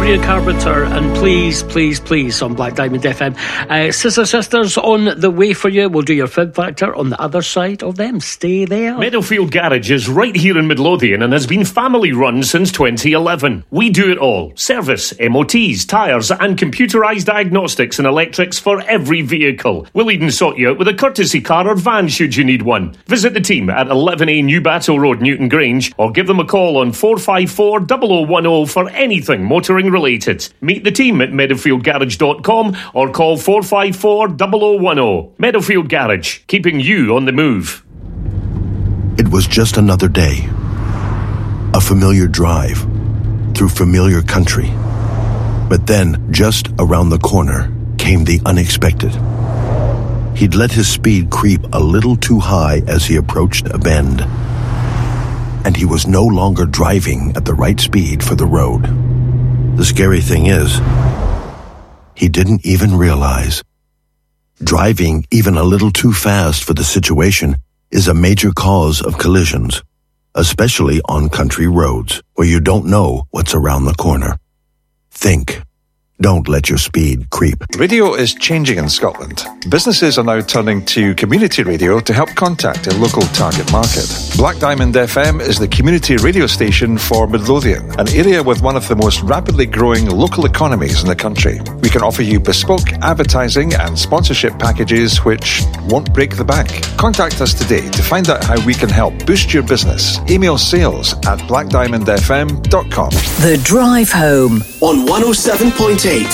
Sophia Carpenter, and please, please, please on Black Diamond FM. Sister Sisters on the way for you. We'll do your Fib Factor on the other side of them. Stay there. Meadowfield Garage is right here in Midlothian and has been family run since 2011. We do it all. Service, MOTs, tyres and computerised diagnostics and electrics for every vehicle. We'll even sort you out with a courtesy car or van should you need one. Visit the team at 11A New Battle Road, Newton Grange, or give them a call on 454 0010 for anything motoring related. Meet the team at meadowfieldgarage.com or call 454 0010. Meadowfield Garage, keeping you on the move. It was just another day. A familiar drive through familiar country. But then, just around the corner, came the unexpected. He'd let his speed creep a little too high as he approached a bend. And he was no longer driving at the right speed for the road. The scary thing is, he didn't even realize. Driving even a little too fast for the situation is a major cause of collisions, especially on country roads where you don't know what's around the corner. Think. Don't let your speed creep. Radio is changing in Scotland. Businesses are now turning to community radio to help contact a local target market. Black Diamond FM is the community radio station for Midlothian, an area with one of the most rapidly growing local economies in the country. We can offer you bespoke advertising and sponsorship packages which won't break the bank. Contact us today to find out how we can help boost your business. Email sales@blackdiamondfm.com. The Drive Home on 107.8